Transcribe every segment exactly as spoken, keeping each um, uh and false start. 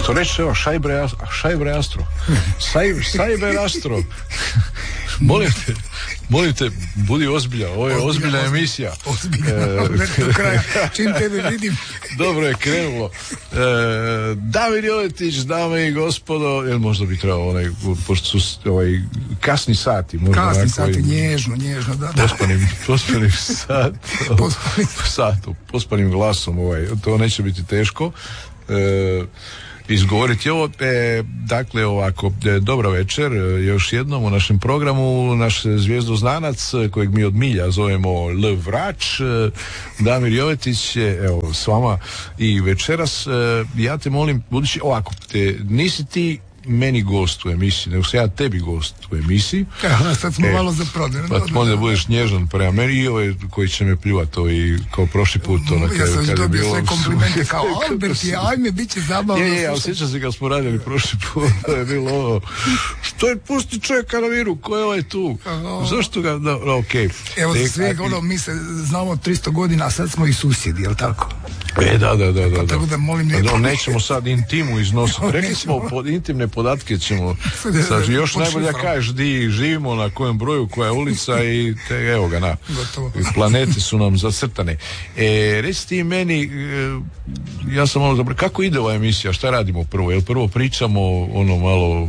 Što reći, evo, šajbre, šajbre astro. Saj, sajber astro. Molim te, molim te, budi ozbiljan, ovo je ozbiljna emisija. Ozbiljna, e, do kraja, čim tebe vidim. Dobro je krenulo. E, Damir Jovetić, dame i gospodo, jel možda bi trebao onaj, pošto su ovaj, kasni sati. Kasni sati, ovaj, nježno, nježno, da, da. Pospanim, pospanim sat, pospanim. Satom, pospanim glasom, ovaj, to neće biti teško. E, izgovoriti ovo. E, dakle, ovako, e, dobro večer, još jednom u našem programu, naš zvijezdoznanac, kojeg mi od milja zovemo L. Vrač, e, Damir Jovetić je, evo, s vama i večeras. E, ja te molim, budući, ovako, te, nisi ti meni gost u emisiji, nego sam ja tebi gost u emisiji. Evo, sad smo e, malo za prodaju. Pa molim da budeš nježan prema meni i ovaj koji će me pljuvati i kao prošli put. Ono, ja sam već dobio sve komplimente kao Albert je, ajme, bit će zabavno. Je, je, ali sjećam se kad smo radili prošli put, to je bilo ovo, što je, pusti čovjeka na miru, ko je ovaj tu? Zašto ga, da, no, okej. Okay. Evo, za svega, ono, mi se znamo tristo godina, a sad smo i susjedi, jel tako? E, da, da, da, da. Pa tako da molim ne... Da, nećemo sad intimu iznositi. Rekli smo, pod intimne podatke ćemo sad, još najbolje da kažeš di živimo, na kojem broju, koja je ulica i te, evo ga, na. Planete su nam zacrtane. E, reci ti meni, e, ja sam malo dobro, kako ide ova emisija, šta radimo prvo? Jel prvo pričamo ono malo...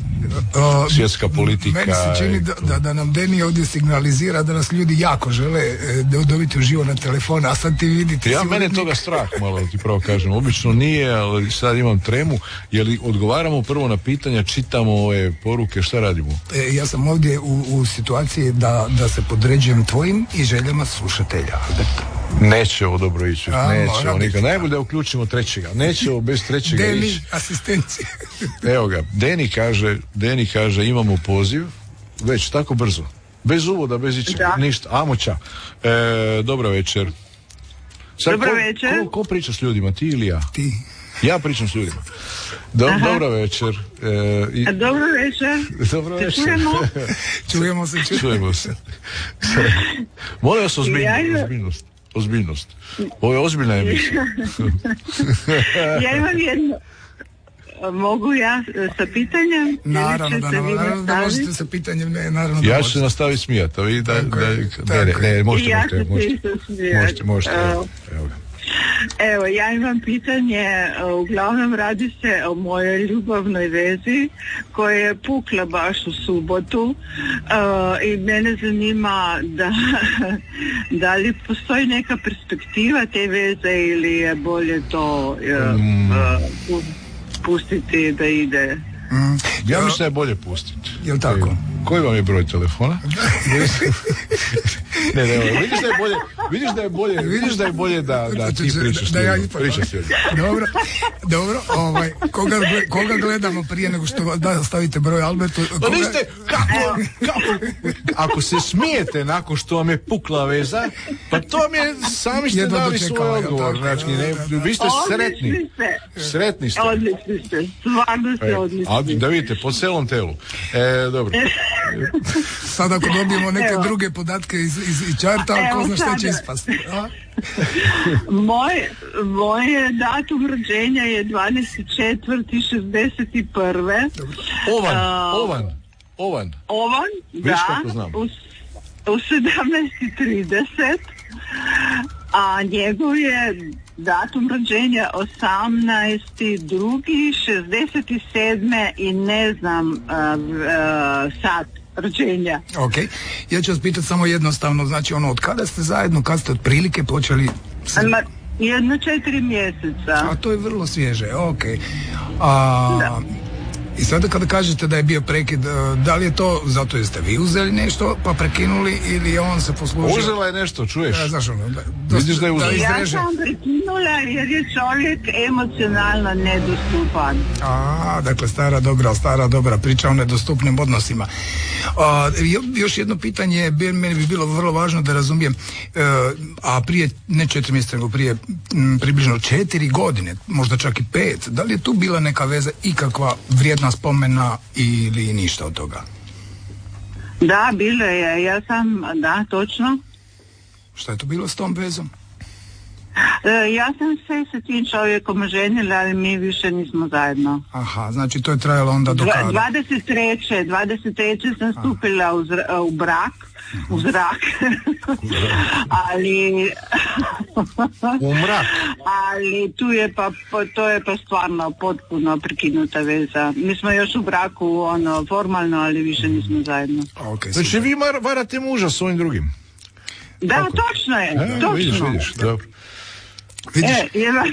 Uh, svjetska politika. Meni se čini da, da, da nam Deni ovdje signalizira da nas ljudi jako žele e, dobiti uživo na telefon, a sad ti vidite... Ja, mene je toga strah, malo ti pravo kažem. Obično nije, ali sad imam tremu. Je li odgovaramo prvo na pitanja, čitamo ove poruke, šta radimo? E, ja sam ovdje u, u situaciji da, da se podređujem tvojim i željama slušatelja. Neće ovo dobro ići, a, neće ovo nikad. Najbolje da uključimo trećega. Neće ovo bez trećega Deni, ići. asistencija. Evo ga, Deni kaže, Deni kaže imamo poziv, već tako brzo. Bez uvoda, bez ičega, ništa. Amoća. E, dobro večer. Sad, dobro ko, večer. Ko, ko priča s ljudima, ti ili ja? Ti. Ja pričam s ljudima. Do, dobro večer. E, i... Dobro večer. Dobro večer. Čujemo? čujemo se. Čujemo, čujemo se. Molim vas ozbiljnost. Ozbiljnost. Ozbiljnost. Ovo je ozbiljna emisija. Ja imam jedno. Mogu ja sa pitanjem? Naravno da, naravno da možete sa pitanjem. Ne, naravno da ja možete. ću se nastaviti smijati. Da, da, tako da, je, ne, ne, ne, možete, ja možete, možete, možete, možete, evo, evo ga. Evo, ja imam pitanje, uglavnom radi se o mojoj ljubavnoj vezi koja je pukla baš u subotu uh, i mene zanima da, da li postoji neka perspektiva te veze ili je bolje to uh, mm. uh, pustiti da ide. Mm. Ja mislim da je bolje pustiti. Jel tako? E, koji vam je broj telefona? ne, ne, vidiš da je bolje, vidiš da je bolje, vidiš da je bolje da, da ti pričaš da, da ja pričaš s ljudima. Dobro, dobro, ovaj, koga, koga gledamo prije nego što da stavite broj Albertu? Koga... Pa niste, kako, kako, ako se smijete nakon što vam je pukla veza, pa to mi je, sami ste jedno dali dočekao, svoj odgovor, znači, ne, vi ste sretni. Sretni ste. Odlični ste, stvarno ste odlični. A, da vidite, po celom telu. E, dobro. Sad ako dobijemo neke Evo. druge podatke iz, iz, iz čarta, ko zna šta će ispasti. Moj, moj datum rođenja je dvanaesti četvrti šezdeset prve. Ovan, uh, ovan, ovan. Ovan, Viš da, kako u, u sedamnaest i trideset, a njegov je datum rođenja osamnaesti drugi šezdeset sedme i ne znam uh, uh, sat rođenja. Ok, ja ću vas pitati samo jednostavno, znači ono, od kada ste zajedno, kad ste otprilike počeli... Se... Ma, jedno četiri mjeseca. A to je vrlo svježe, ok. A... Da. I sada kada kažete da je bio prekid, da li je to zato jer ste vi uzeli nešto pa prekinuli ili je on se poslužio? Uzela je nešto, čuješ? Ja, znaš ono, da, vidiš da je uzela. Ja sam prekinula jer je čovjek emocionalno nedostupan. A, dakle, stara dobra, stara dobra priča o nedostupnim odnosima. A, još jedno pitanje, meni bi bilo vrlo važno da razumijem, a prije, ne četiri mjeseca, nego prije m, približno četiri godine, možda čak i pet, da li je tu bila neka veza ikakva vrijedna spomena ili ništa od toga? Da, bilo je, ja sam, da, točno. Šta je to bilo s tom vezom? Ja sam se sa tim čovjekom ženila, ali mi više nismo zajedno. Aha, znači to je trajalo onda do kada? dvadeset treće dvadeset treće sam stupila u, zra, u brak, u zrak, ali... u mrak. Ali tu je pa, to je pa stvarno potpuno prekinuta veza. Mi smo još u braku, ono, formalno, ali više nismo zajedno. Okay, znači vi varate muža s ovim drugim? Da, kako? Točno je, e, točno. Vidiš, vidiš, dobro. Vidiš? E,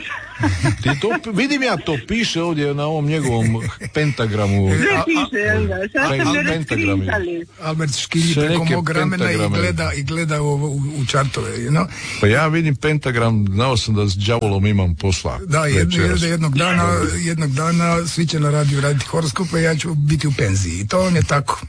Ti to, vidim ja to piše ovdje na ovom njegovom pentagramu. Sve piše, jel da? Sad sam me raskrinkali. Albert škilji preko mog ramena i gleda, i gleda u, u, u čartove, you know? Pa ja vidim pentagram, znao sam da s đavolom imam posla. Da, jed, jed, jednog dana, jednog dana svi će na radiju raditi horoskope, ja ću biti u penziji. I to on je tako.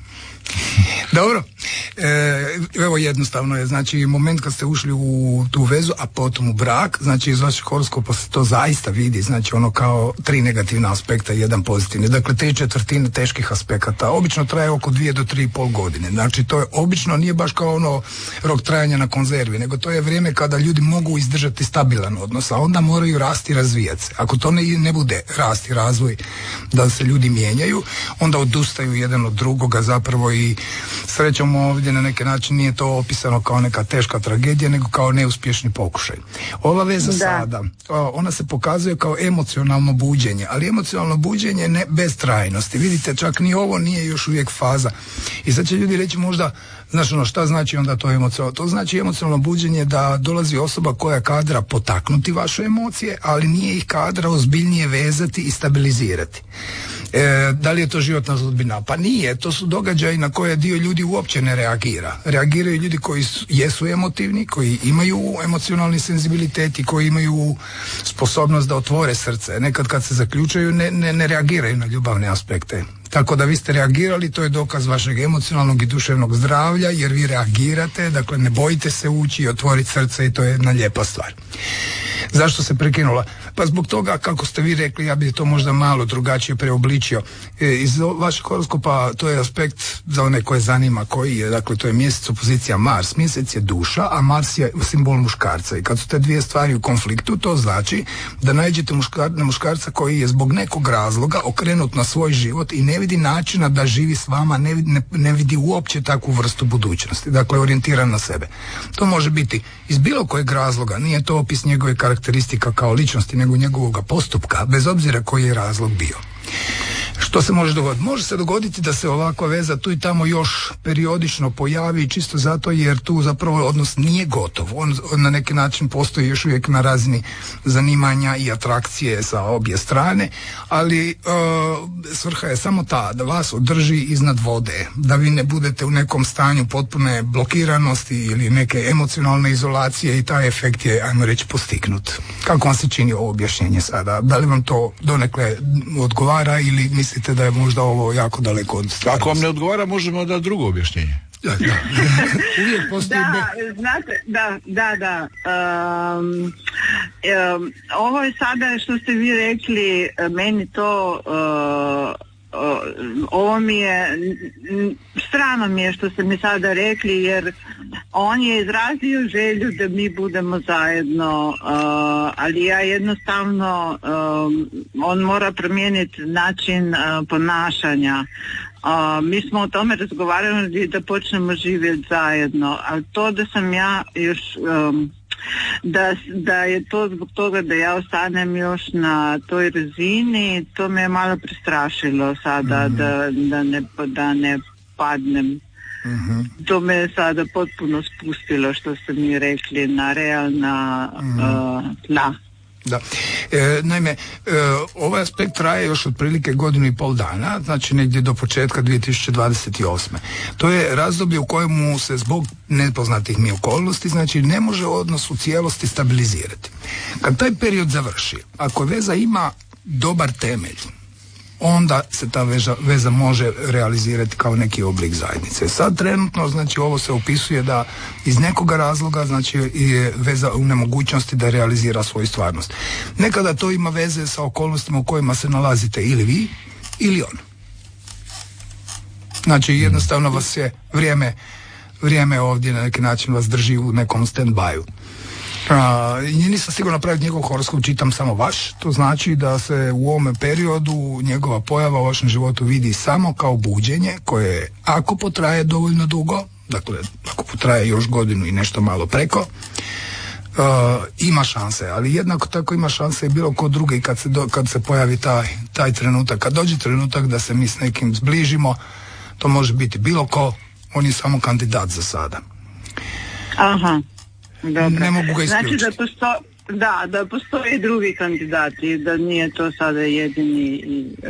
Dobro, e, evo jednostavno je, znači moment kad ste ušli u tu vezu, a potom u brak, znači iz vašeg horoskopa se to zaista vidi, znači ono kao tri negativna aspekta i jedan pozitivni, dakle tri četvrtine teških aspekata, obično traje oko dvije do tri i pol godine, znači to je obično, nije baš kao ono rok trajanja na konzervi, nego to je vrijeme kada ljudi mogu izdržati stabilan odnos, a onda moraju rasti i razvijati se. Ako to ne, ne bude rasti, razvoj, da se ljudi mijenjaju, onda odustaju jedan od drugoga zapravo i srećom ovdje na neki način nije to opisano kao neka teška tragedija, nego kao neuspješni pokušaj. Ova veza da. sada, ona se pokazuje kao emocionalno buđenje, ali emocionalno buđenje ne bez trajnosti. Vidite, čak ni ovo nije još uvijek faza. I sad će ljudi reći možda, znaš ono, šta znači onda to emocionalno? To znači emocionalno buđenje da dolazi osoba koja je kadra potaknuti vaše emocije, ali nije ih kadra ozbiljnije vezati i stabilizirati. E, da li je to životna sudbina? Pa nije, to su događaji na koje dio ljudi uopće ne reagira. Reagiraju ljudi koji su, jesu emotivni, koji imaju emocionalni senzibilitet i koji imaju sposobnost da otvore srce. Nekad kad se zaključaju ne, ne, ne reagiraju na ljubavne aspekte. Tako da vi ste reagirali, to je dokaz vašeg emocionalnog i duševnog zdravlja, jer vi reagirate, dakle ne bojite se ući i otvoriti srce i to je jedna lijepa stvar. Zašto se prekinula? Pa zbog toga, kako ste vi rekli, ja bih to možda malo drugačije preobličio. E, iz vašeg horoskopa to je aspekt za one koje zanima koji je, dakle to je mjesec opozicija Mars. Mjesec je duša, a Mars je simbol muškarca. I kad su te dvije stvari u konfliktu, to znači da naiđete muškar, na muškarca koji je zbog nekog razloga okrenut na svoj život i ne vidi načina da živi s vama, ne vidi, ne, ne vidi uopće takvu vrstu budućnosti. Dakle, orijentiran na sebe. To može biti iz bilo kojeg razloga, nije to opis njegove karakteristika kao ličnosti, nego njegovog postupka, bez obzira koji je razlog bio. Što se može dogoditi? Može se dogoditi da se ovakva veza tu i tamo još periodično pojavi, čisto zato jer tu zapravo odnos nije gotov. On, on na neki način postoji još uvijek na razini zanimanja i atrakcije sa obje strane, ali uh, svrha je samo ta da vas održi iznad vode, da vi ne budete u nekom stanju potpune blokiranosti ili neke emocionalne izolacije i taj efekt je, ajmo reći, postignut. Kako vam se čini ovo objašnjenje sada? Da li vam to donekle odgovara ili mislite da je možda ovo jako daleko od stvarnosti? Ako vam ne odgovara, možemo dati drugo objašnjenje. Da, da. Uvijek postoji... Da, znate, da, da, da. Um, um, ovo je sada što ste vi rekli, meni to... Uh, Uh, ovo mi je strano mi je što ste mi sada rekli, jer on je izrazio želju da mi budemo zajedno, uh, ali ja jednostavno um, on mora promijeniti način uh, ponašanja. Uh, mi smo o tome razgovarali da počnemo živjeti zajedno, ali to da sam ja još um, Da, da je to zbog toga da ja ostanem još na toj razini, to me je malo prestrašilo sada, mm-hmm. da, da, ne, da ne padnem. Mm-hmm. To me je sada potpuno spustilo, što ste mi rekli, na realna mm-hmm. uh, tla. Da. E, naime, e, ovaj aspekt traje još otprilike godinu i pol dana, znači negdje do početka dvije tisuće dvadeset osme. To je razdoblje u kojemu se zbog nepoznatih mi okolnosti, znači ne može odnos u cijelosti stabilizirati. Kad taj period završi, ako veza ima dobar temelj, onda se ta veza, veza može realizirati kao neki oblik zajednice. Sad trenutno, znači ovo se opisuje da iz nekoga razloga, znači je veza u nemogućnosti da realizira svoju stvarnost. Nekada to ima veze sa okolnostima u kojima se nalazite ili vi, ili on. Znači jednostavno vas je vrijeme, vrijeme ovdje na neki način vas drži u nekom stand-byu. A, i nisam sigurno napraviti njegov horoskop, čitam samo vaš. To znači da se u ovome periodu njegova pojava u vašem životu vidi samo kao buđenje koje ako potraje dovoljno dugo, dakle ako potraje još godinu i nešto malo preko, uh, ima šanse, ali jednako tako ima šanse i bilo ko drugi kad se, do, kad se pojavi taj, taj trenutak. Kad dođe trenutak da se mi s nekim zbližimo, to može biti bilo ko, on je samo kandidat za sada. Aha. Dobro. Ne mogu ga isključiti. Znači da postoje, da, da postoje drugi kandidati, da nije to sada jedini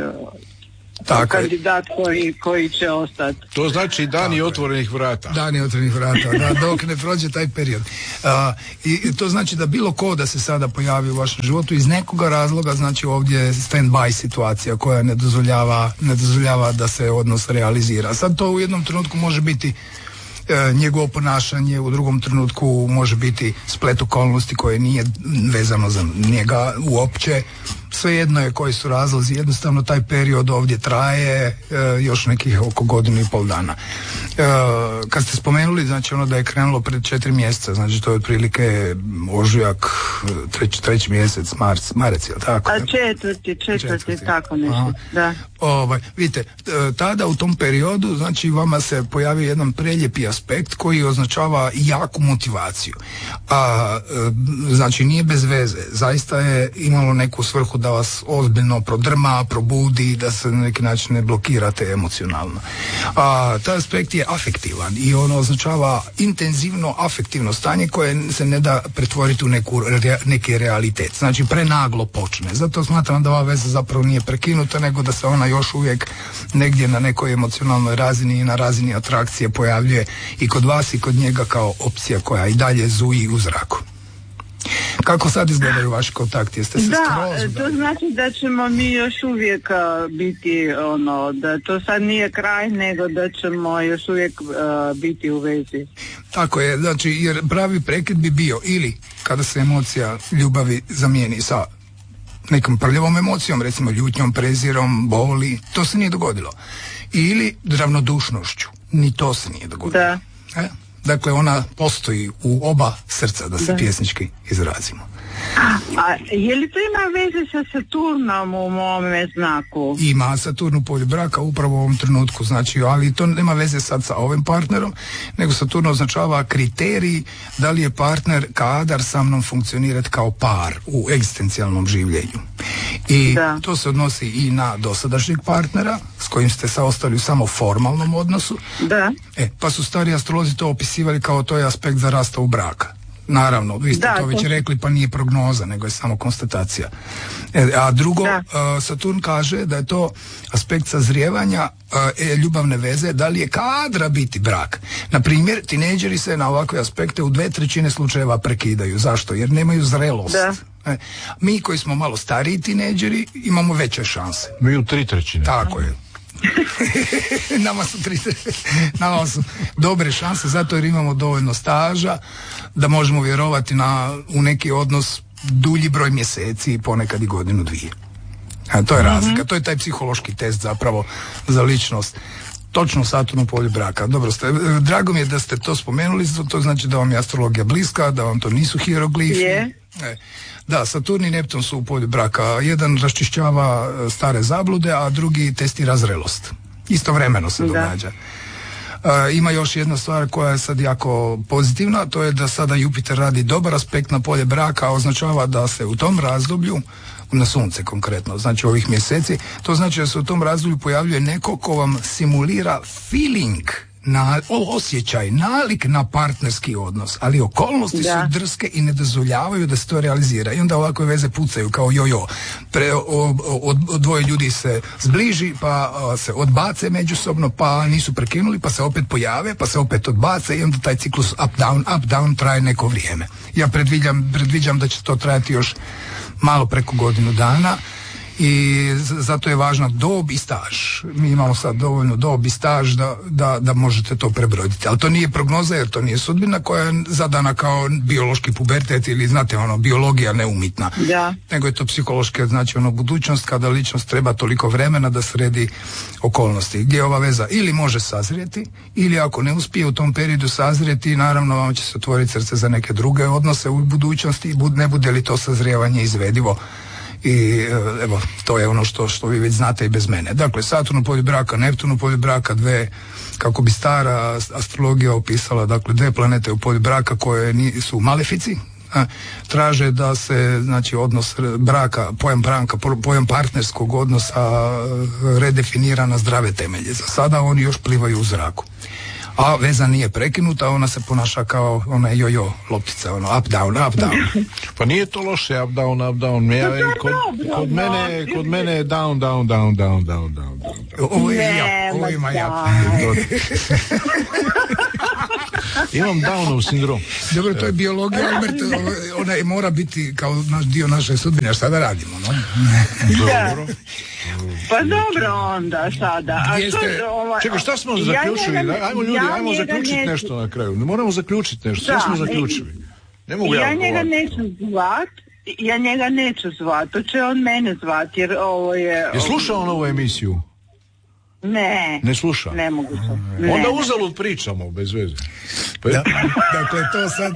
uh, Tako kandidat koji, koji će ostati. To znači dani Tako otvorenih vrata. Dani otvorenih vrata, da, dok ne prođe taj period. Uh, i to znači da bilo ko da se sada pojavi u vašem životu iz nekoga razloga, znači ovdje je stand-by situacija koja ne dozvoljava, ne dozvoljava da se odnos realizira. Sad to u jednom trenutku može biti E, njegovo ponašanje, u drugom trenutku može biti splet okolnosti koje nije vezano za njega uopće. Svejedno je koji su razlozi, jednostavno taj period ovdje traje e, još nekih oko godinu i pol dana. E, kad ste spomenuli, znači ono da je krenulo pred četiri mjeseca, znači to je otprilike ožujak, treći, treći mjesec, marc, marec, je li tako? A četvrti, četvrti, četvrti. Tako nešto, da. Ovaj, vidite, tada u tom periodu, znači vama se pojavio jedan preljepi aspekt koji označava jaku motivaciju. A, znači nije bez veze, zaista je imalo neku svrhu da vas ozbiljno prodrma, probudi, da se na neki način ne blokirate emocionalno. A taj aspekt je afektivan i ono označava intenzivno afektivno stanje koje se ne da pretvoriti u neku, re, neki realitet. Znači prenaglo počne. Zato smatram da ova veza zapravo nije prekinuta, nego da se ona još uvijek negdje na nekoj emocionalnoj razini i na razini atrakcije pojavljuje i kod vas i kod njega kao opcija koja i dalje zuji u zraku. Kako sad izgledaju vaši kontakti? Jeste se da, skroz... to znači da ćemo mi još uvijek uh, biti ono, da to sad nije kraj, nego da ćemo još uvijek uh, biti u vezi. Tako je, znači jer pravi prekid bi bio ili kada se emocija ljubavi zamijeni sa nekom prljavom emocijom, recimo ljutnjom, prezirom, boli, to se nije dogodilo. Ili ravnodušnošću, ni to se nije dogodilo. Da. E? Dakle, ona postoji u oba srca, da se da. pjesnički izrazimo. A je li to ima veze sa Saturnom u mome znaku? Ima Saturn u polju braka upravo u ovom trenutku, znači, ali to nema veze sad sa ovim partnerom, nego Saturn označava kriterij da li je partner kadar sa mnom funkcionirati kao par u egzistencijalnom življenju. I da. to se odnosi i na dosadašnjeg partnera s kojim ste sa ostali u samo formalnom odnosu. Da. E, pa su stari astrolozi to opisivali kao to je aspekt za rastav braka. Naravno, vi ste da, to već to... rekli, pa nije prognoza, nego je samo konstatacija. E, a drugo, uh, Saturn kaže da je to aspekt sazrijevanja uh, ljubavne veze, da li je kadra biti brak. Na primjer, tinejdžeri se na ovakve aspekte u dve trećine slučajeva prekidaju. Zašto? Jer nemaju zrelost. Da. E, mi koji smo malo stariji tinejdžeri imamo veće šanse. Mi u tri trećine. Tako je. nama su tri, nama su dobre šanse zato jer imamo dovoljno staža da možemo vjerovati na, u neki odnos dulji broj mjeseci i ponekad i godinu dvije. A to je razlika, mm-hmm. to je taj psihološki test zapravo za ličnost. Točno Saturn u polju braka. Dobro ste, drago mi je da ste to spomenuli, to znači da vam je astrologija bliska, da vam to nisu hieroglifi. Yeah. E, da, Saturn i Neptun su u polju braka. Jedan raščišćava stare zablude, a drugi testira zrelost. Istovremeno se događa. E, ima još jedna stvar koja je sad jako pozitivna, to je da sada Jupiter radi dobar aspekt na polje braka, a označava da se u tom razdoblju, na sunce konkretno, znači ovih mjeseci, to znači da se u tom razdoblju pojavljuje neko ko vam simulira feeling, na, osjećaj, nalik na partnerski odnos, ali okolnosti da. su drske i ne dozvoljavaju da se to realizira i onda ovakve veze pucaju kao jojo. Pre, o, o, o, dvoje ljudi se zbliži, pa o, se odbace međusobno, pa nisu prekinuli, pa se opet pojave, pa se opet odbace i onda taj ciklus up down, up down traje neko vrijeme. Ja predviđam, predviđam da će to trajati još malo preko godinu dana i zato je važna dob i staž. Mi imamo sad dovoljno dob i staž da, da, da možete to prebroditi, ali to nije prognoza jer to nije sudbina koja je zadana kao biološki pubertet ili znate ono biologija neumitna, da. Nego je to psihološka, znači ono budućnost kada ličnost treba toliko vremena da sredi okolnosti gdje ova veza ili može sazrijeti ili ako ne uspije u tom periodu sazrijeti, naravno vam će se otvoriti srce za neke druge odnose u budućnosti i ne bude li to sazrijevanje izvedivo. I evo, to je ono što, što vi već znate i bez mene. Dakle, Saturn u polju braka, Neptun u polju braka, dve, kako bi stara astrologija opisala, dakle, dve planete u polju braka koje su malefici, a, traže da se, znači, odnos braka, pojam braka, pojam partnerskog odnosa redefinira na zdrave temelje. Za sada oni još plivaju u zraku. A veza nije prekinuta, ona se ponaša kao ona jo-jo loptica, ono up down, up down. Pa nije to loše up down, up down. Ja, kod, kod mene, kod mene je down, down, down, down, down, down. Ovo je ja, ovo ima ja. Imam Downov sindrom. Dobro, to je biologija, Albert, ona je mora biti kao naš dio naše sudbine, šta da radimo, no? Dobro. Pa dobro onda sada. A Jeste... što, ova... Čekaj, šta smo zaključili? Ja njega, ajmo ljudi, ja ajmo zaključiti neću... nešto na kraju. Ne moramo zaključiti nešto, šta smo zaključili? Ne mogu ja, ja njega neću zvat, ja njega neću zvat, to će on mene zvat, jer ovo je... Je slušao on ovu emisiju? Ne. Ne sluša? Ne mogu to. Onda uzalud pričamo, bez veze. Pa... Da, dakle, to sad...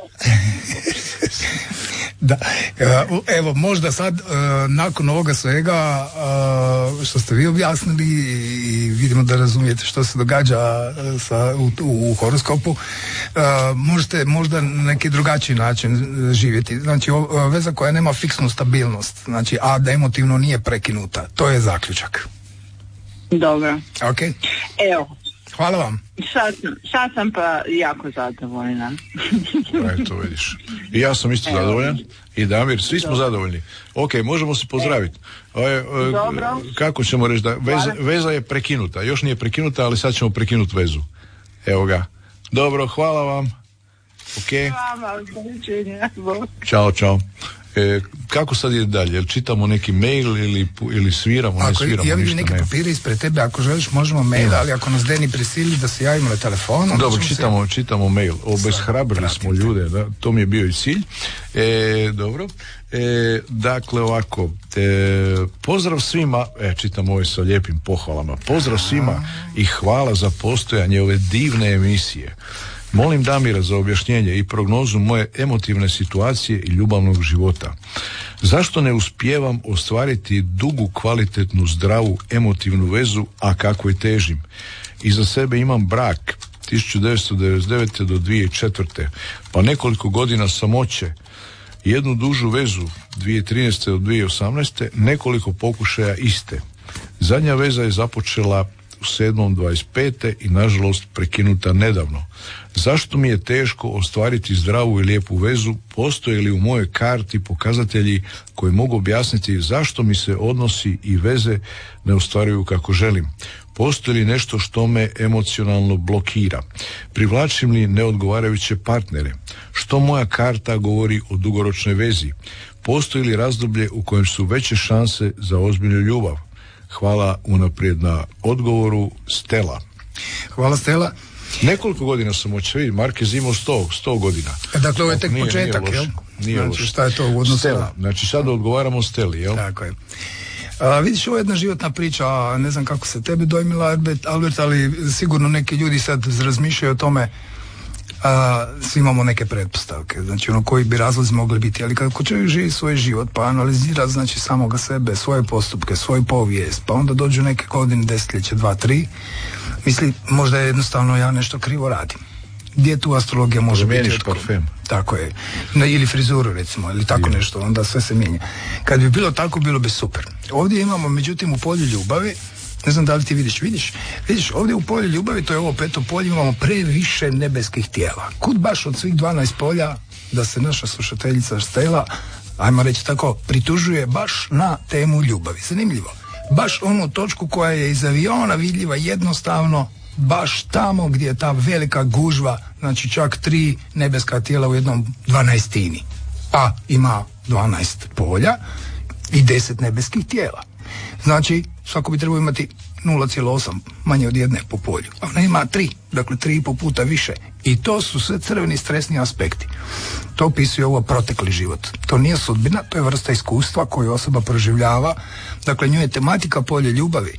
Da, evo možda sad nakon ovoga svega što ste vi objasnili i vidimo da razumijete što se događa sa, u, u horoskopu, možete možda na neki drugačiji način živjeti. Znači veza koja nema fiksnu stabilnost, znači a da emotivno nije prekinuta, to je zaključak. Dobro. Ok. Evo. Hvala vam. Sad, sad sam pa jako zadovoljna. Eto, vidiš. I ja sam isto zadovoljan. I Damir, svi smo zadovoljni. Ok, možemo se pozdraviti. Dobro. Kako ćemo reći da veza, veza je prekinuta. Još nije prekinuta, ali sad ćemo prekinuti vezu. Evo ga. Dobro, hvala vam. Ok. Hvala. Ćao, čao. E, kako sad je dalje? Jel čitamo neki mail ili, ili sviramo, ako ne sviramo imam ništa? Neke ne. papire ispred tebe, ako želiš možemo mail, ali ako nas Deni prisili da se javimo na telefonu. Dobro, čitamo, se... čitamo mail. Obeshrabrili smo ljude, da? To mi je bio i cilj. E, dobro. E, dakle, ovako, e, pozdrav svima, e, čitam ovo sa lijepim pohvalama, pozdrav svima i hvala za postojanje ove divne emisije. Molim Damira za objašnjenje i prognozu moje emotivne situacije i ljubavnog života. Zašto ne uspijevam ostvariti dugu, kvalitetnu, zdravu, emotivnu vezu, a kako je težim? Iza sebe imam brak tisuću devetsto devedeset devete do dvije tisuće četvrte, pa nekoliko godina samoće, jednu dužu vezu dvije tisuće trinaeste do dvije tisuće osamnaeste, nekoliko pokušaja iste. Zadnja veza je započela u sedmom dvadeset pete i nažalost prekinuta nedavno. Zašto mi je teško ostvariti zdravu i lijepu vezu? Postoje li u mojoj karti pokazatelji koji mogu objasniti zašto mi se odnosi i veze ne ostvaruju kako želim? Postoji li nešto što me emocionalno blokira? Privlačim li neodgovarajuće partnere? Što moja karta govori o dugoročnoj vezi? Postoji li razdoblje u kojem su veće šanse za ozbiljnu ljubav? Hvala unaprijed na odgovoru, Stela. Hvala, Stela. Nekoliko godina sam očevi, Markez imao sto godina. Dakle, ovo je tek nije, početak, nije jel? Nije znači, loš. šta je to u odnosu? Stela, znači sada odgovaramo Steli, jel? Tako je. A, vidiš, ovo je jedna životna priča, ne znam kako se tebi dojmila, Albert, Albert, ali sigurno neki ljudi sad razmišljaju o tome. A, svi imamo neke pretpostavke, znači ono koji bi razlozi mogli biti, ali kako čovjek živi svoj život pa analizira znači samoga sebe, svoje postupke, svoj povijest, pa onda dođu neke godine, desetljeće, dva, tri, misli možda je jednostavno ja nešto krivo radim. Gdje tu astrologija može Zamijeniš biti? parfem. Tako je. Ne, ili frizuru recimo, ili tako je. Nešto, onda sve se mijenja. Kad bi bilo tako, bilo bi super. Ovdje imamo, međutim, u polju ljubavi, ne znam da li ti vidiš, vidiš, vidiš, ovdje u polju ljubavi, to je ovo peto polje, imamo previše nebeskih tijela. Kud baš od svih dvanaest polja da se naša slušateljica Stela, ajmo reći tako, pritužuje baš na temu ljubavi. Zanimljivo. Baš onu točku koja je iz aviona vidljiva jednostavno, baš tamo gdje je ta velika gužva, znači čak tri nebeska tijela u jednom dvanaestini. A ima dvanaest polja i deset nebeskih tijela. Znači, svako bi trebao imati nula zarez osam, manje od jedne po polju. A ona ima tri, dakle tri i po puta više. I to su sve crveni stresni aspekti. To opisuje ovo protekli život. To nije sudbina, to je vrsta iskustva koju osoba proživljava. Dakle, njoj je tematika polje ljubavi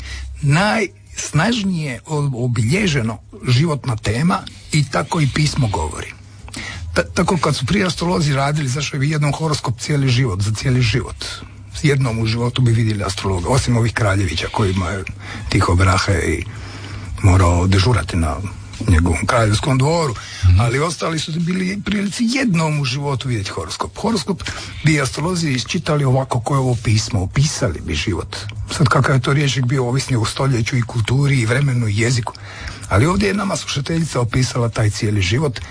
najsnažnije obilježeno životna tema i tako i pismo govori. Ta, tako kad su prije astrolozi radili, zašto je jednom horoskop cijeli život, za cijeli život. Jednom u životu bi vidjeli astrologa, osim ovih kraljevića koji imaju tiho brahe i morao dežurati na njegovom kraljevskom dvoru, mm-hmm. ali ostali su bili prilici jednom u životu vidjeti horoskop. Horoskop bi astrolozi isčitali ovako koje ovo pismo, opisali bi život. Sad kakav je to riječnik bio ovisni o stoljeću i kulturi i vremenu i jeziku. Ali ovdje je nama slušateljica opisala taj cijeli život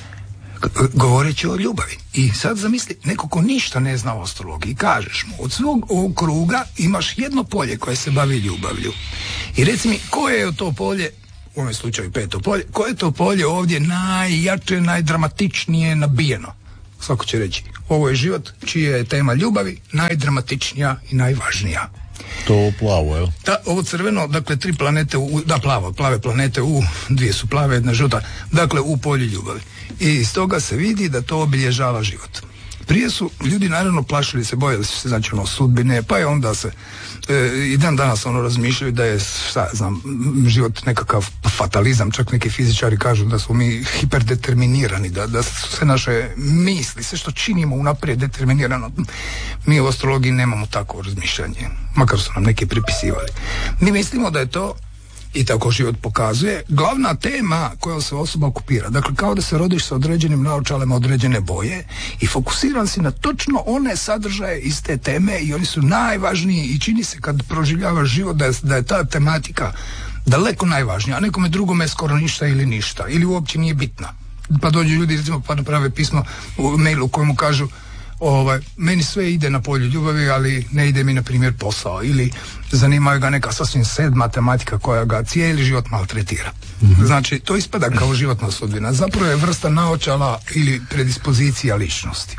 govoreći o ljubavi. I sad zamisli, neko ko ništa ne zna o astrologiji, kažeš mu, od svog ovog kruga imaš jedno polje koje se bavi ljubavlju. I reci mi, koje je to polje, u ovom slučaju peto polje, koje je to polje ovdje najjače, najdramatičnije nabijeno? Svako će reći, ovo je život čija je tema ljubavi najdramatičnija i najvažnija. To plavo, jel? Da, ovo crveno, dakle, tri planete, u, da, plavo, plave planete u, dvije su plave, jedna žuta, dakle, u polju ljubavi. I iz toga se vidi da to obilježava život. Prije su ljudi naravno plašili se, bojali su se, znači ono, sudbine, pa je onda se e, i dan danas ono razmišljaju da je, šta znam, život nekakav fatalizam, čak neki fizičari kažu da su mi hiperdeterminirani, da, da su sve naše misli, sve što činimo unaprijed determinirano. Mi u astrologiji nemamo takvo razmišljanje, makar su nam neki pripisivali. Mi mislimo da je to, i tako život pokazuje, glavna tema koja se osoba okupira. Dakle, kao da se rodiš sa određenim naočalama određene boje i fokusiran si na točno one sadržaje iz te teme i oni su najvažniji i čini se kad proživljavaš život da je, da je ta tematika daleko najvažnija, a nekome drugome skoro ništa ili ništa, ili uopće nije bitna. Pa dođu ljudi, recimo, pa naprave pismo u mailu u kojemu kažu Ovaj, meni sve ide na polju ljubavi, ali ne ide mi na primjer posao, ili zanimaju ga neka sasvim sedma tematika koja ga cijeli život maltretira. Mm-hmm. Znači, to ispada kao životna sudbina. Zapravo je vrsta naočala ili predispozicija ličnosti.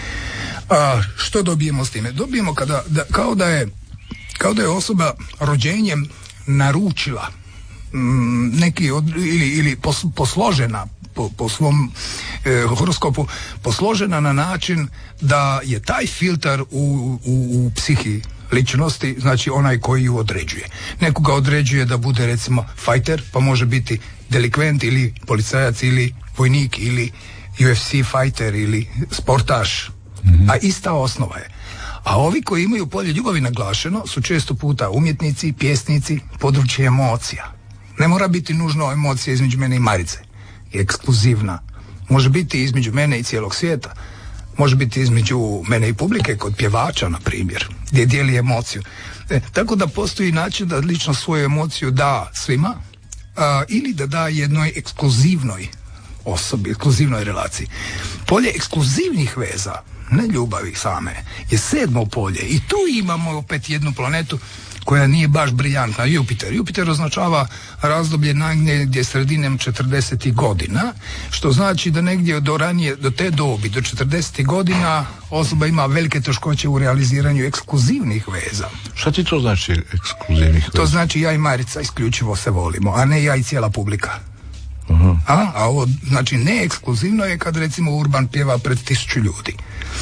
A, što dobijemo s time? Dobijemo kada, da, kao, da je, kao da je osoba rođenjem naručila mm, neki od, ili, ili pos, posložena Po, po svom e, horoskopu posložena na način da je taj filtar u, u, u psihi ličnosti, znači onaj koji ju određuje. Nekoga određuje da bude recimo fighter, pa može biti delikvent ili policajac ili vojnik ili U F C fighter ili sportaš, mm-hmm. a ista osnova je. A ovi koji imaju polje ljubavi naglašeno su često puta umjetnici, pjesnici, područje emocija. Ne mora biti nužno emocija između mene i Marice. Ekskluzivna. Može biti između mene i cijelog svijeta. Može biti između mene i publike, kod pjevača, na primjer, gdje dijeli emociju. E, tako da postoji način da lično svoju emociju da svima, a, ili da da jednoj ekskluzivnoj osobi, ekskluzivnoj relaciji. Polje ekskluzivnih veza, ne ljubavi same, je sedmo polje. I tu imamo opet jednu planetu koja nije baš briljantna, Jupiter. Jupiter označava razdoblje negdje sredinom četrdesetih godina, što znači da negdje do ranije, do te dobi, do četrdesetih godina, osoba ima velike teškoće u realiziranju ekskluzivnih veza. Šta ti to znači ekskluzivnih veza? To znači ja i Marica isključivo se volimo, a ne ja i cijela publika. Uh-huh. A, a ovo znači ne ekskluzivno je kad recimo Urban pjeva pred tisuću ljudi.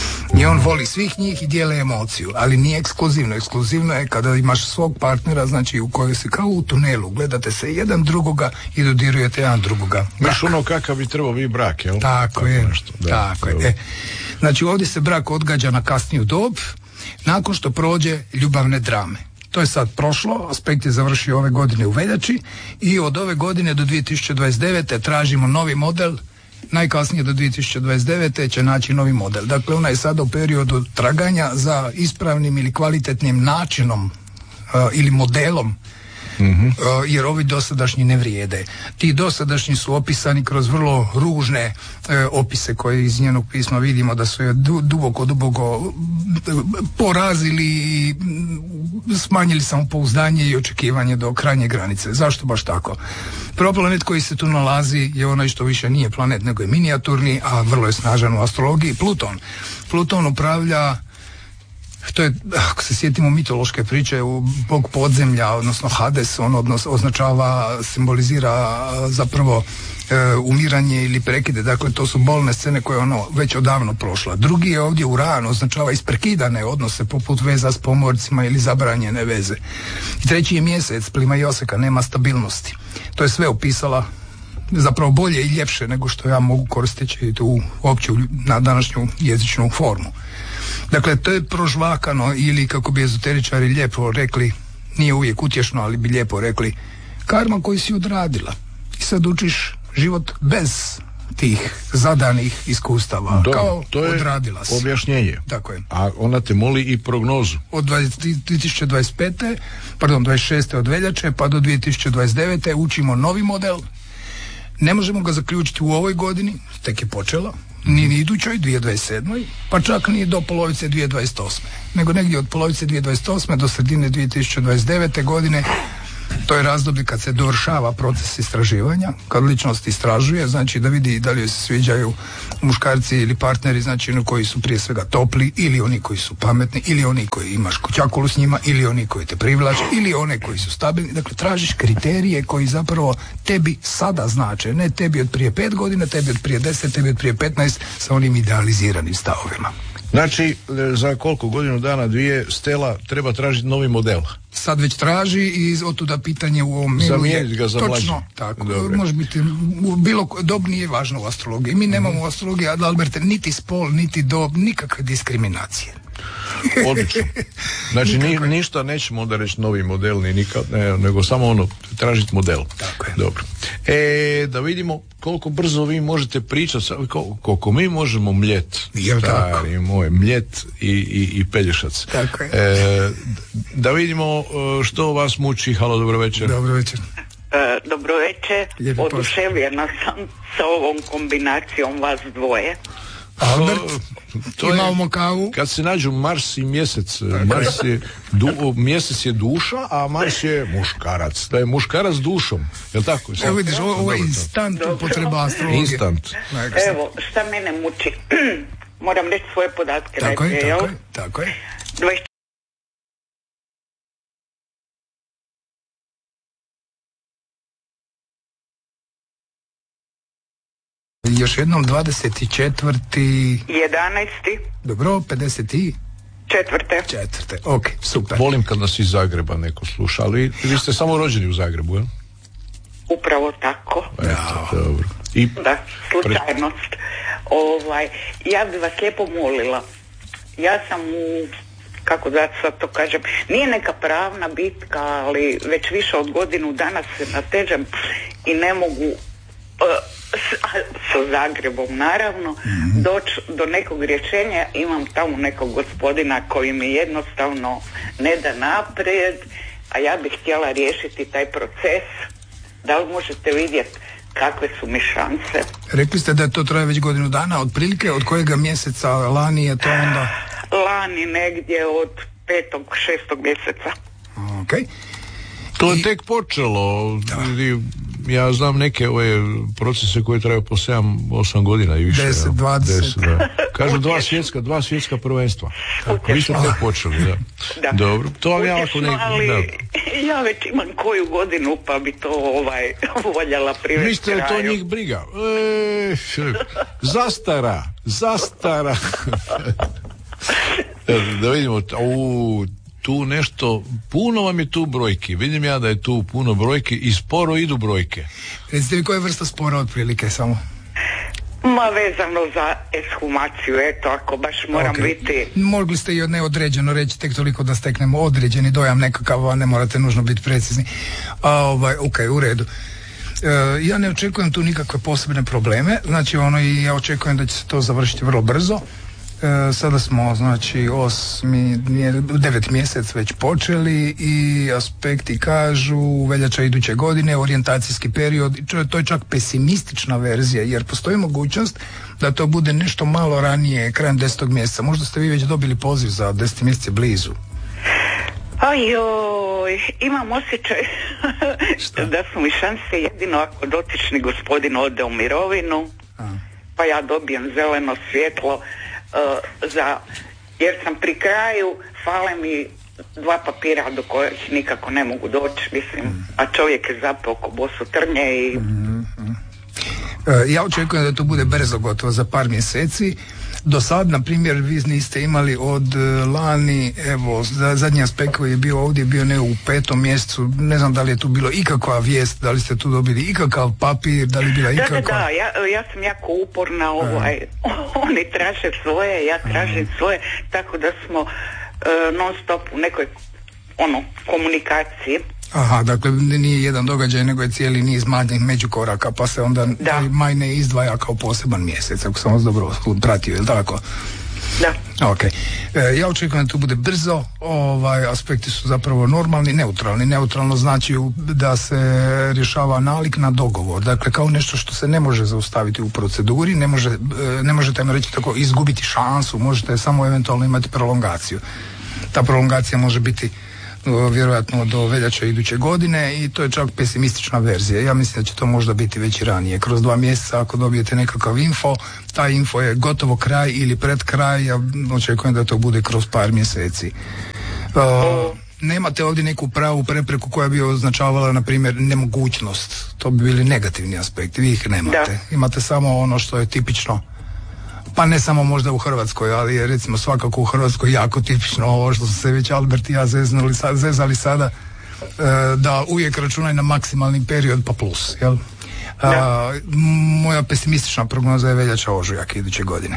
I on voli svih njih i dijele emociju, ali nije ekskluzivno. Ekskluzivno je kada imaš svog partnera, znači u kojoj si kao u tunelu, gledate se jedan drugoga i dodirujete jedan drugoga. Baš ono kakav bi trebao biti brak, jel? Tako, tako je, nešto. Da, tako je. E, znači ovdje se brak odgađa na kasniju dob, nakon što prođe ljubavne drame. To je sad prošlo, aspekt je završio ove godine u veljači i od ove godine do dvije tisuće dvadeset devete tražimo novi model, najkasnije do dvije tisuće dvadeset devete će naći novi model. Dakle, ona je sada u periodu traganja za ispravnim ili kvalitetnim načinom uh, ili modelom, mm-hmm. uh, jer ovi dosadašnji ne vrijede. Ti dosadašnji su opisani kroz vrlo ružne uh, opise koje iz njenog pisma vidimo da su je du, duboko, duboko porazili i smanjili samopouzdanje i očekivanje do krajnje granice. Zašto baš tako? Prvo planet koji se tu nalazi je onaj što više nije planet, nego je minijaturni, a vrlo je snažan u astrologiji, Pluton. Pluton upravlja To je, ako se sjetimo mitološke priče, u bog podzemlja, odnosno Hades, on odnos, označava, simbolizira zapravo e, umiranje ili prekide, dakle to su bolne scene koje ono već odavno prošla. Drugi je ovdje Uran, označava isprekidane odnose poput veza s pomorcima ili zabranjene veze. I treći je mjesec, plima i oseka, nema stabilnosti. To je sve opisala zapravo bolje i ljepše nego što ja mogu koristiti tu opću na današnju jezičnu formu. Dakle, to je prožvakano ili, kako bi ezoteričari lijepo rekli, nije uvijek utješno, ali bi lijepo rekli, karma koju si odradila. I sad učiš život bez tih zadanih iskustava. Dobro, kao to je odradila si. Objašnjenje. Tako je. A ona te moli i prognozu. Od dvije tisuće dvadeset pete pardon, dvadeset šeste od veljače pa do dvije tisuće dvadeset devete učimo novi model. Ne možemo ga zaključiti u ovoj godini, tek je počela, ni ni idućoj, dvije tisuće dvadeset sedme, pa čak ni do polovice dvije tisuće dvadeset osme. Nego negdje od polovice dvije tisuće dvadeset osme do sredine dvije tisuće dvadeset devete godine, to je razdoblje kad se dovršava proces istraživanja, kad ličnost istražuje, znači da vidi da li joj se sviđaju muškarci ili partneri, znači oni koji su prije svega topli, ili oni koji su pametni, ili oni koji imaš kućakulu s njima, ili oni koji te privlače, ili one koji su stabilni. Dakle, tražiš kriterije koji zapravo tebi sada znače, ne tebi od prije pet godina, tebi od prije deset, tebi od prije petnaest, sa onim idealiziranim stavovima. Znači, za koliko godinu dana, dvije, Stela treba tražiti novi model? Sad već traži i otuda pitanje u ovom mailu je ga za mlađe. Točno, tako. Dobre. Može biti, bilo dob nije važno u astrologiji. Mi nemamo u astrologiji, Adalberte, niti spol, niti dob, nikakve diskriminacije. Odlično. Znači ni, ništa nećemo onda reći novi model ni nikad, ne, nego samo ono tražiti model. Tako je. Dobro. E, da vidimo koliko brzo vi možete pričati, koliko, koliko mi možemo mljet. Jel tako? Moj, mljet i, i, i pelješac. Tako je. E, da vidimo što vas muči. Halo, dobro večer. Dobro večer. Uh, dobro večer. Oduševljena sam sa ovom kombinacijom vas dvoje. Albert, to imamo kavu. Kad se nađu Mars i mjesec, Mars je du, mjesec je duša, a Mars je muškarac. Da je muškarac dušom. Jel tako? Evo vidiš, ovo, ovo je instant upotreba astrologije. Instant. Evo, šta mene muči? Moram reći svoje podatke. Tako najprije, je, tako jel? je, tako je. dvadeset Još jednom dvadeset četvrti jedanaesti Dobro, pedeset i četvrte Četvrte, ok, super. Volim kad nas iz Zagreba neko sluša, ali vi ste samo rođeni u Zagrebu, jel? Upravo tako. Eto, dobro. I da, slučajnost. Ovaj, ja bi vas lijepo molila. Ja sam u, kako da sad to kažem, nije neka pravna bitka, ali već više od godinu dana se natežem i ne mogu uh, sa Zagrebom naravno mm-hmm. doći do nekog rješenja. Imam tamo nekog gospodina koji mi jednostavno ne da naprijed, a ja bih htjela riješiti taj proces. Da li možete vidjeti kakve su mi šanse? Rekli ste da to traje već godinu dana, otprilike od kojega mjeseca lani je to onda? Lani negdje od petog, šestog mjeseca. Ok. To je tek počelo. Da. Ja znam neke ove procese koje traju po sedam osam godina i više. deset dvadeset Da. Kažu dva svjetska, dva svjetska prvenstva. Tako, vi ste tek počeli, da. Da. Dobro. To vam ja ako ne... ali da. ja već imam koju godinu pa bi to ovaj voljela privesti. Mislite da to njih briga? E, zastara, zastara. Da vidimo, u tu nešto, puno vam je tu brojki. Vidim ja da je tu puno brojki i sporo idu brojke. Recite mi koja je vrsta spora otprilike samo? Ma vezano za eshumaciju, eto, ako baš moram okay. biti... Mogli ste i od neodređeno reći, tek toliko da steknemo određeni dojam nekakav, a ne morate nužno biti precizni. A, ovaj, ok, u redu. E, ja ne očekujem tu nikakve posebne probleme, znači ono i ja očekujem da će se to završiti vrlo brzo. E, sada smo, znači, osmi, devet mjesec već počeli i aspekti kažu veljača iduće godine, orijentacijski period, to je čak pesimistična verzija, jer postoji mogućnost da to bude nešto malo ranije, krajem desetog mjeseca. Možda ste vi već dobili poziv za deset mjesece blizu. Ajoj, imam osjećaj da su mi šanse jedino ako dotični gospodin ode u mirovinu, A. pa ja dobijem zeleno svjetlo Uh, za jer sam pri kraju, fale mi dva papira do kojih nikako ne mogu doći, mislim, a čovjek je zapeo ko boso trnje i... Mm-hmm. Ja očekujem da to bude brzo gotovo za par mjeseci. Do sad, na primjer, vi niste imali od lani, evo, zadnji aspekt koji je bio ovdje, bio ne u petom mjesecu, ne znam da li je tu bilo ikakva vijest, da li ste tu dobili ikakav papir, da li je bila ikakva... Da, da, da, ja, ja sam jako uporna, ovaj, oni traže svoje, ja tražim Aha. svoje, tako da smo uh, non stop u nekoj, ono, komunikaciji. Aha, dakle nije jedan događaj, nego je cijeli niz manjih međukoraka, pa se onda maj ne izdvaja kao poseban mjesec, ako sam vas dobro pratio, je li tako? Da. Ok. E, ja očekujem da to bude brzo, ovaj, aspekti su zapravo normalni, neutralni. Neutralno znači da se rješava nalik na dogovor, dakle kao nešto što se ne može zaustaviti u proceduri, ne, može, ne možete mi reći tako izgubiti šansu, možete samo eventualno imati prolongaciju. Ta prolongacija može biti vjerojatno do veljače iduće godine i to je čak pesimistična verzija. Ja mislim da će to možda biti već i ranije. Kroz dva mjeseca ako dobijete nekakav info, taj info je gotovo kraj ili pred kraj, ja očekujem da to bude kroz par mjeseci. Uh, nemate ovdje neku pravu prepreku koja bi označavala, na primjer, nemogućnost. To bi bili negativni aspekti. Vi ih nemate. Da. Imate samo ono što je tipično, pa ne samo možda u Hrvatskoj, ali je recimo svakako u Hrvatskoj jako tipično ovo što su se već Albert i ja zeznuli, zezali sada, da uvijek računaj na maksimalni period pa plus, jel? A, moja pesimistična prognoza je veljača ožujak iduće godine.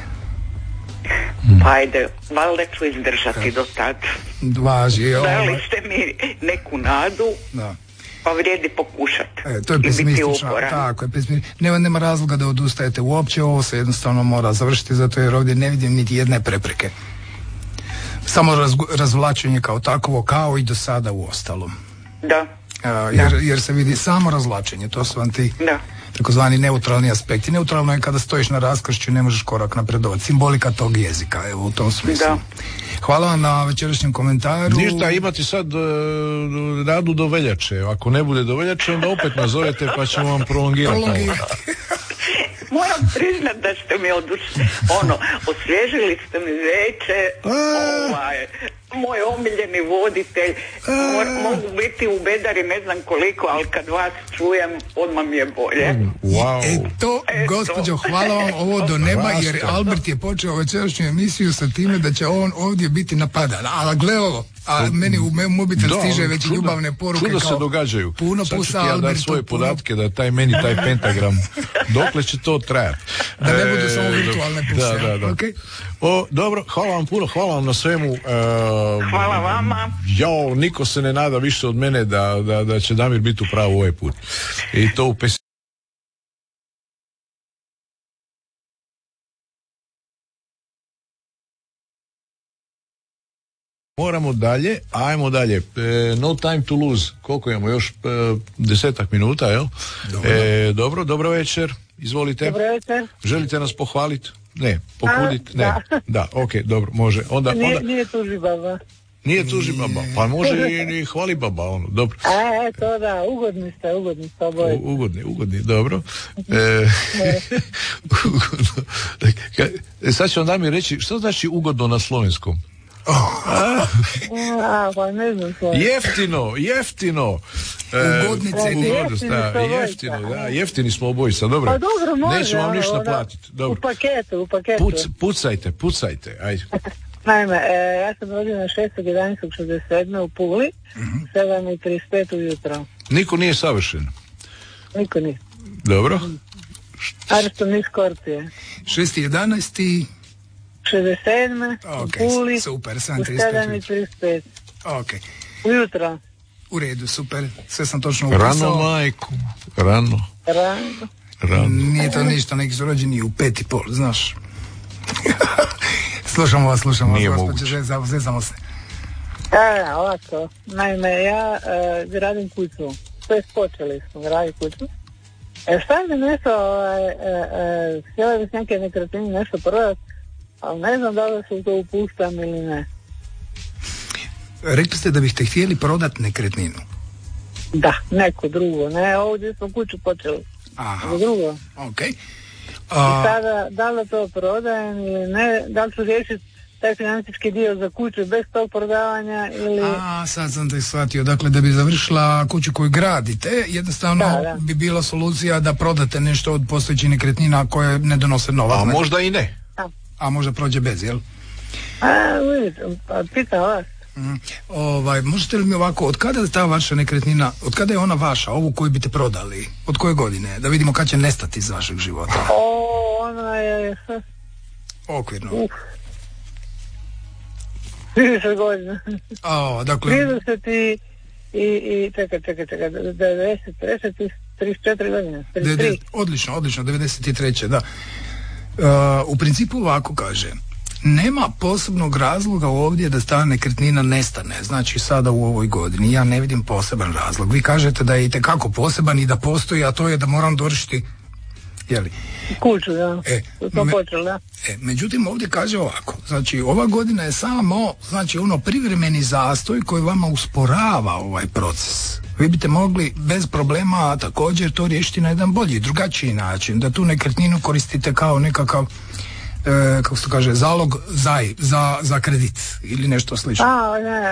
Pa ajde, valjda ću izdržati do tad. Važi. Dali ste mi neku nadu. Da. Pa vrijedi pokušati. E, to je pesimistično. Tako je, pesimistično. Nema, nema razloga da odustajete uopće, ovo se jednostavno mora završiti, zato jer ovdje ne vidim niti jedne prepreke. Samo raz, razvlačenje kao takovo, kao i do sada u ostalom. Da. A, jer, da. jer se vidi samo razvlačenje, to su vam ti da. takozvani neutralni aspekti. Neutralno je kada stojiš na raskršću i ne možeš korak napredovati. Simbolika tog jezika, evo u tom smislu. Da. Hvala vam na večerašnjem komentaru. Ništa, imati sad uh, radu do veljače. Ako ne bude do veljače, onda opet nazovete pa ćemo vam prolongirati. Moram priznat da ste mi odušli, ono, osvježili ste mi veče, ovaj, moj omiljeni voditelj, Mor, mogu biti u bedari ne znam koliko, ali kad vas čujem, odmah mi je bolje. Wow. Eto, Eto. gospođo, hvala vam ovo do neba, jer Albert je počeo večerašnju emisiju sa time da će on ovdje biti napadan. Ali gle ovo, a meni u moj mobitel da, stiže već čuda, ljubavne poruke čuda kao se događaju. Puno sad pusa ja Albertu. Da svoje puno... podatke, da taj meni, taj pentagram, dokle će to trajati. Da ne budu samo virtualne puse. Da, da, da. Okay. O, dobro, hvala vam puno, hvala vam na svemu. Uh, hvala vama. Jao, niko se ne nada više od mene da, da, da će Damir biti u pravu ovaj put. I to u pes... Moramo dalje, ajmo dalje. E, no time to lose. Koliko imamo još? E, desetak minuta, jel? Dobro. E, dobro, dobro večer. Izvolite. Dobro večer. Želite nas pohvaliti? Ne. Pokuditi? Ne. Da, da ok, dobro, može. Onda, nije, onda... nije tuži baba. Nije tuži baba, pa može i, i hvali baba, ono, dobro. A, to da, ugodni ste, ugodni ste oboje. U, ugodni, ugodni, dobro. E, ugodno. E, sad ću vam da mi reći, što znači ugodno na slovenskom? Oh. A, a, pa ne znam to. Jeftino, jeftino. Ugodnice, e, ugodnost, da, jeftino, da, jeftini smo obojica, dobro. Pa dobro, može. Neću vam ništa platiti, dobro. U paketu, u paketu. Puc, pucajte, pucajte, ajde. Naime, e, ja sam rođena šestog jedanaestog šezdeset sedme u Puli, mm-hmm. sedam i trideset pet ujutro. Niko nije savršen. Niko nije. Dobro. Arston iz Skorpije. šesti jedanaesti šezdeset sedme Okay, u Puli, super, u sedam i trideset pet. Ok. Ujutro. U redu, super. Sve sam točno upisao. Rano, majku. Rano. Rano. Rano. Nije to ništa, neki su rođeni u pet i pol, znaš. Slušamo vas, slušamo vas, gospođe, zezamo, zezamo se. E, ovako. Naime, ja e, gradim kuću. To je počeli smo graditi kuću. E, šta mi nešto, e, e, htjela bi s neke nekretnine nešto prodati, ali ne znam da li se to upuštam ili ne. Rekli ste da biste htjeli prodati nekretninu? Da, neko drugo, ne, ovdje smo kuću počeli. Aha, drugo. ok. A... I sada, da li to prodajem ili ne, da li ću riješiti taj financijski dio za kuću bez tog prodavanja ili... A, sad sam te shvatio. Dakle, da bi završila kuću koju gradite, jednostavno da, da. bi bila solucija da prodate nešto od postojećih nekretnina koje ne donose novac. A možda i ne. A, A možda prođe bez, jel? A, vidite, pa pitam vas. Mm. Ovaj, možete li mi ovako, od kada je ta vaša nekretnina, od kada je ona vaša, ovu koju biste prodali, od koje godine, da vidimo kad će nestati iz vašeg života? O, ona je... Okvirno. Uf. trideset godina. O, dakle... trideset i... i, i čekaj, čekaj, čekaj, devedeset, trideset, trideset četiri godine. trideset tri. De, de, odlično, odlično, devedeset treće da. Uh, u principu ovako kaže, nema posebnog razloga ovdje da ta nekretnina nestane, znači sada u ovoj godini. Ja ne vidim poseban razlog. Vi kažete da je itekako poseban i da postoji, a to je da moram dovršiti, jeli? Kuću, da. E, to me, počelo, da. E, međutim, ovdje kaže ovako, znači ova godina je samo, znači ono privremeni zastoj koji vama usporava ovaj proces. Vi biste mogli bez problema također to riješiti na jedan bolji, drugačiji način, da tu nekretninu koristite kao nekakav, e, kako se to kaže, zalog zaj, za, za kredit ili nešto slično. A, ne,